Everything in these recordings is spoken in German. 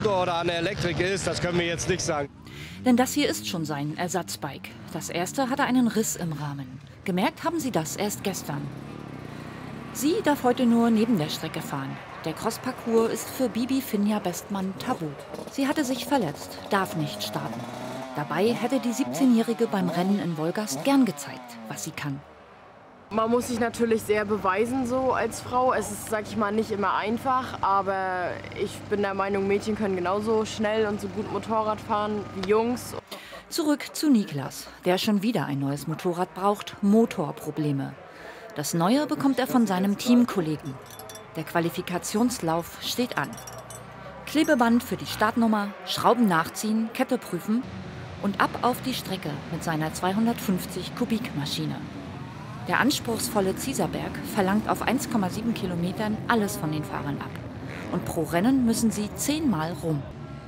oder an der Elektrik ist, das können wir jetzt nicht sagen. Denn das hier ist schon sein Ersatzbike. Das erste hatte einen Riss im Rahmen. Gemerkt haben sie das erst gestern. Sie darf heute nur neben der Strecke fahren. Der Crossparcours ist für Bibi Finja Westmann tabu. Sie hatte sich verletzt, darf nicht starten. Dabei hätte die 17-Jährige beim Rennen in Wolgast gern gezeigt, was sie kann. Man muss sich natürlich sehr beweisen so als Frau. Es ist, sag ich mal, nicht immer einfach, aber ich bin der Meinung, Mädchen können genauso schnell und so gut Motorrad fahren wie Jungs. Zurück zu Niklas, der schon wieder ein neues Motorrad braucht, Motorprobleme. Das Neue bekommt er von seinem Teamkollegen. Der Qualifikationslauf steht an. Klebeband für die Startnummer, Schrauben nachziehen, Kette prüfen und ab auf die Strecke mit seiner 250 Kubikmaschine. Der anspruchsvolle Zieserberg verlangt auf 1,7 Kilometern alles von den Fahrern ab. Und pro Rennen müssen sie 10-mal rum.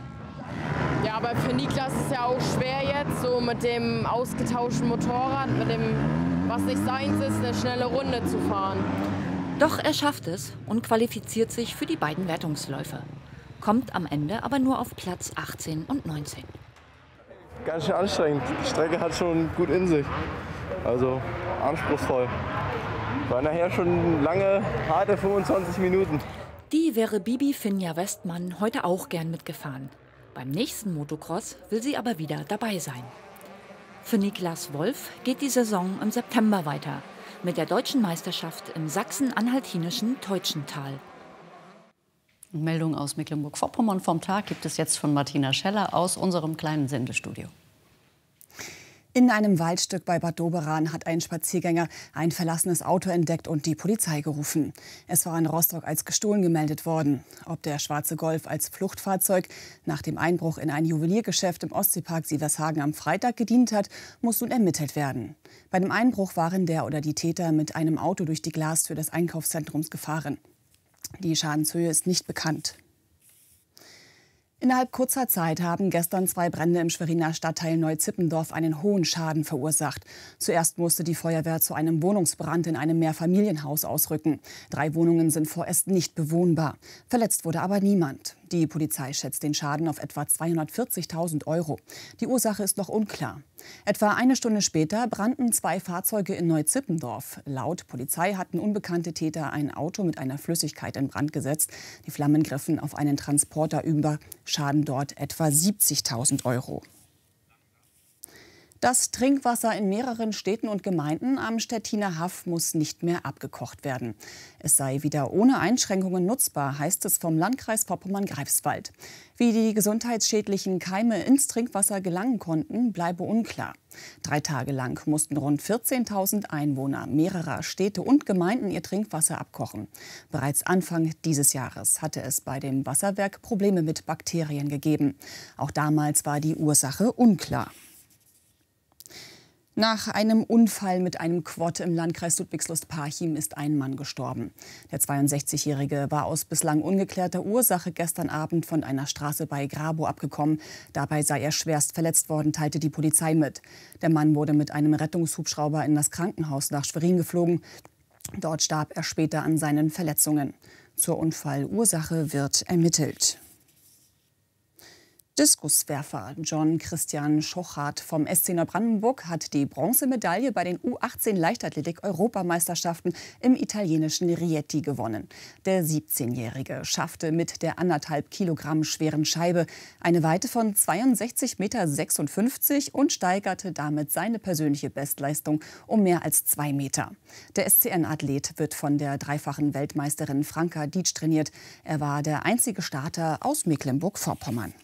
Ja, aber für Niklas ist es ja auch schwer jetzt, so mit dem ausgetauschten Motorrad, mit dem, was nicht seins ist, eine schnelle Runde zu fahren. Doch er schafft es und qualifiziert sich für die beiden Wertungsläufe. Kommt am Ende aber nur auf Platz 18 und 19. Ganz schön anstrengend. Die Strecke hat schon gut in sich. Also anspruchsvoll. War nachher schon lange, harte 25 Minuten. Die wäre Bibi Finja Westmann heute auch gern mitgefahren. Beim nächsten Motocross will sie aber wieder dabei sein. Für Niklas Wolf geht die Saison im September weiter. Mit der deutschen Meisterschaft im sachsen-anhaltinischen Teutschental. Meldung aus Mecklenburg-Vorpommern vom Tag gibt es jetzt von Martina Scheller aus unserem kleinen Sendestudio. In einem Waldstück bei Bad Doberan hat ein Spaziergänger ein verlassenes Auto entdeckt und die Polizei gerufen. Es war in Rostock als gestohlen gemeldet worden. Ob der schwarze Golf als Fluchtfahrzeug nach dem Einbruch in ein Juweliergeschäft im Ostseepark Sievershagen am Freitag gedient hat, muss nun ermittelt werden. Bei dem Einbruch waren der oder die Täter mit einem Auto durch die Glastür des Einkaufszentrums gefahren. Die Schadenshöhe ist nicht bekannt. Innerhalb kurzer Zeit haben gestern 2 Brände im Schweriner Stadtteil Neuzippendorf einen hohen Schaden verursacht. Zuerst musste die Feuerwehr zu einem Wohnungsbrand in einem Mehrfamilienhaus ausrücken. 3 Wohnungen sind vorerst nicht bewohnbar. Verletzt wurde aber niemand. Die Polizei schätzt den Schaden auf etwa 240.000 €. Die Ursache ist noch unklar. Etwa eine Stunde später brannten 2 Fahrzeuge in Neuzippendorf. Laut Polizei hatten unbekannte Täter ein Auto mit einer Flüssigkeit in Brand gesetzt. Die Flammen griffen auf einen Transporter über. Schaden dort etwa 70.000 €. Das Trinkwasser in mehreren Städten und Gemeinden am Stettiner Haff muss nicht mehr abgekocht werden. Es sei wieder ohne Einschränkungen nutzbar, heißt es vom Landkreis Vorpommern-Greifswald. Wie die gesundheitsschädlichen Keime ins Trinkwasser gelangen konnten, bleibe unklar. 3 Tage lang mussten rund 14.000 Einwohner mehrerer Städte und Gemeinden ihr Trinkwasser abkochen. Bereits Anfang dieses Jahres hatte es bei dem Wasserwerk Probleme mit Bakterien gegeben. Auch damals war die Ursache unklar. Nach einem Unfall mit einem Quad im Landkreis Ludwigslust-Parchim ist ein Mann gestorben. Der 62-Jährige war aus bislang ungeklärter Ursache gestern Abend von einer Straße bei Grabow abgekommen. Dabei sei er schwerst verletzt worden, teilte die Polizei mit. Der Mann wurde mit einem Rettungshubschrauber in das Krankenhaus nach Schwerin geflogen. Dort starb er später an seinen Verletzungen. Zur Unfallursache wird ermittelt. Diskuswerfer John Christian Schochart vom SC Neubrandenburg hat die Bronzemedaille bei den U18-Leichtathletik-Europameisterschaften im italienischen Rieti gewonnen. Der 17-Jährige schaffte mit der 1,5 Kilogramm schweren Scheibe eine Weite von 62,56 Meter und steigerte damit seine persönliche Bestleistung um mehr als 2 Meter. Der SCN-Athlet wird von der dreifachen Weltmeisterin Franka Dietsch trainiert. Er war der einzige Starter aus Mecklenburg-Vorpommern.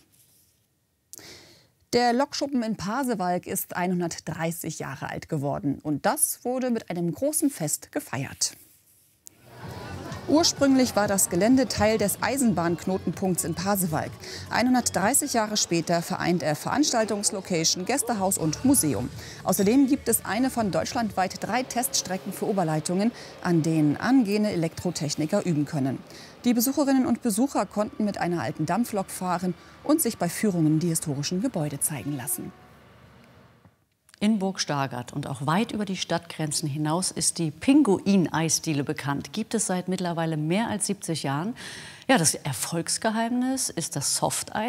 Der Lokschuppen in Pasewalk ist 130 Jahre alt geworden. Und das wurde mit einem großen Fest gefeiert. Ursprünglich war das Gelände Teil des Eisenbahnknotenpunkts in Pasewalk. 130 Jahre später vereint er Veranstaltungslocation, Gästehaus und Museum. Außerdem gibt es eine von deutschlandweit 3 Teststrecken für Oberleitungen, an denen angehende Elektrotechniker üben können. Die Besucherinnen und Besucher konnten mit einer alten Dampflok fahren und sich bei Führungen die historischen Gebäude zeigen lassen. In Burg Stargard und auch weit über die Stadtgrenzen hinaus ist die Pinguin-Eisdiele bekannt. Gibt es seit mittlerweile mehr als 70 Jahren. Ja, das Erfolgsgeheimnis ist das Softeis.